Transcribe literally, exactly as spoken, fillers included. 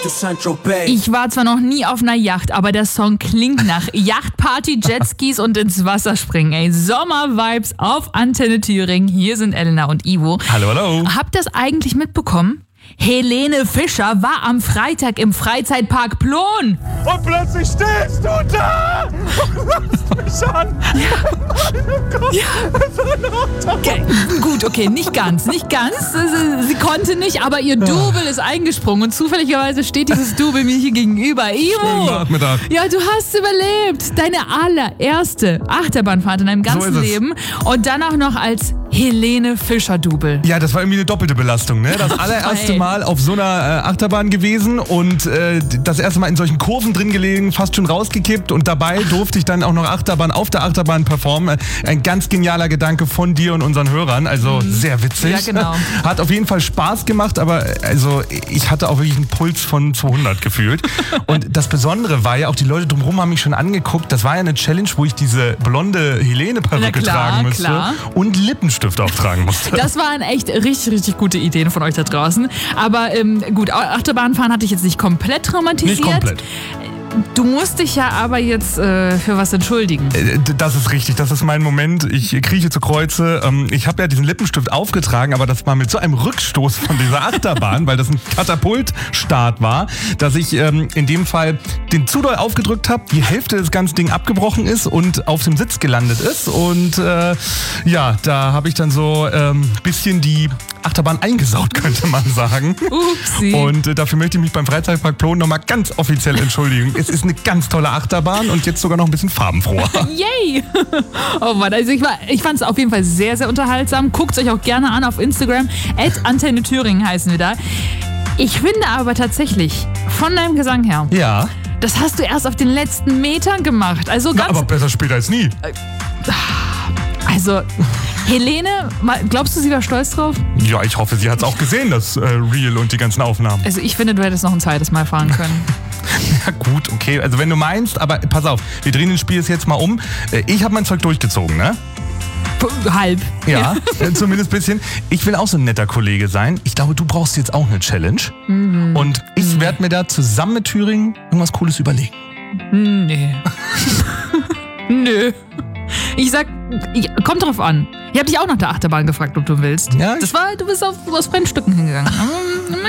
Ich war zwar noch nie auf einer Yacht, aber der Song klingt nach Yachtparty, Jetskis und ins Wasser springen. Ey, Sommer-Vibes auf Antenne Thüringen. Hier sind Elena und Ivo. Hallo, hallo. Habt ihr das eigentlich mitbekommen? Helene Fischer war am Freitag im Freizeitpark Plon. Und plötzlich stehst du da und lachst mich an. Oh Gott, ja. Okay, gut, okay, nicht ganz, nicht ganz. Sie, sie konnte nicht, aber ihr Double ist eingesprungen und zufälligerweise steht dieses Double mir hier gegenüber. Ivo! Nachmittag. Ja, du hast überlebt. Deine allererste Achterbahnfahrt in deinem ganzen So Leben und dann auch noch als Helene Fischer Double. Ja, das war irgendwie eine doppelte Belastung, ne? Das allererste Hey. Mal auf so einer äh, Achterbahn gewesen und äh, das erste Mal in solchen Kurven drin gelegen, fast schon rausgekippt und dabei durfte ich dann auch noch Achterbahn auf der Achterbahn performen. Ein ganz genialer Gedanke von dir und unseren Hörern, also mhm. sehr witzig. Ja, genau. Hat auf jeden Fall Spaß gemacht, aber also ich hatte auch wirklich einen Puls von zweihundert gefühlt. Und das Besondere war ja, auch die Leute drumherum haben mich schon angeguckt, das war ja eine Challenge, wo ich diese blonde Helene-Perücke tragen musste klar. und Lippenstift auftragen musste. Das waren echt richtig, richtig gute Ideen von euch da draußen. Aber ähm, gut, Achterbahnfahren hatte ich jetzt nicht komplett traumatisiert. Nicht komplett. Du musst dich ja aber jetzt äh, für was entschuldigen. Das ist richtig, das ist mein Moment. Ich krieche zu Kreuze. Ich habe ja diesen Lippenstift aufgetragen, aber das war mit so einem Rückstoß von dieser Achterbahn, weil das ein Katapultstart war, dass ich ähm, in dem Fall den zu doll aufgedrückt habe, die Hälfte des ganzen Ding abgebrochen ist und auf dem Sitz gelandet ist. Und äh, ja, da habe ich dann so ein ähm, bisschen die Achterbahn eingesaut, könnte man sagen. Upsi. Und äh, dafür möchte ich mich beim Freizeitpark Plon nochmal ganz offiziell entschuldigen. Es ist eine ganz tolle Achterbahn und jetzt sogar noch ein bisschen farbenfroher. Yay! Oh Mann, also ich, war, ich fand es auf jeden Fall sehr, sehr unterhaltsam. Guckt es euch auch gerne an auf Instagram. at Antenne Thüringen heißen wir da. Ich finde aber tatsächlich, von deinem Gesang her, Ja. das hast du erst auf den letzten Metern gemacht. Also ganz, Na, aber besser später als nie. also Helene, glaubst du, sie war stolz drauf? Ja, ich hoffe, sie hat es auch gesehen, das äh, Reel und die ganzen Aufnahmen. Also ich finde, du hättest noch ein zweites Mal fahren können. Ja gut, okay, also wenn du meinst, aber pass auf, wir drehen das Spiel jetzt mal um. Ich habe mein Zeug durchgezogen, ne? Halb. Ja, zumindest ein bisschen. Ich will auch so ein netter Kollege sein. Ich glaube, du brauchst jetzt auch eine Challenge. Mhm. Und ich mhm. werde mir da zusammen mit Thüringen irgendwas Cooles überlegen. Nee. Nö. Ich sag, ich, kommt drauf an. Ich habe dich auch nach der Achterbahn gefragt, ob du willst. Ja, das war, du bist auf, aus freien Stücken hingegangen.